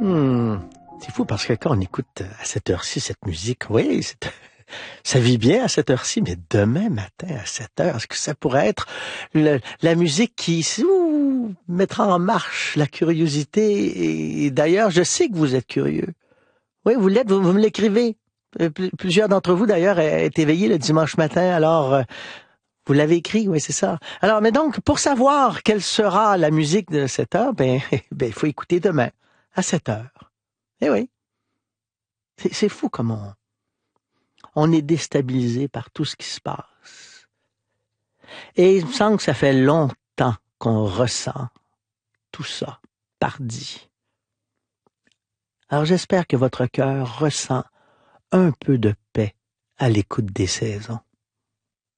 C'est fou parce que quand on écoute à cette heure-ci cette musique, oui, ça vit bien à cette heure-ci, mais demain matin à 7 heures, est-ce que ça pourrait être la musique qui mettra en marche la curiosité? Et d'ailleurs, je sais que vous êtes curieux. Oui, vous l'êtes, vous me l'écrivez. Plusieurs d'entre vous, d'ailleurs, est éveillés le dimanche matin, alors vous l'avez écrit, oui, c'est ça. Alors, mais donc, pour savoir quelle sera la musique de 7 heures, il faut écouter demain à 7 heures. Eh oui, c'est fou comment on est déstabilisé par tout ce qui se passe. Et il me semble que ça fait longtemps qu'on ressent tout ça, pardi. Alors j'espère que votre cœur ressent un peu de paix à l'écoute des saisons.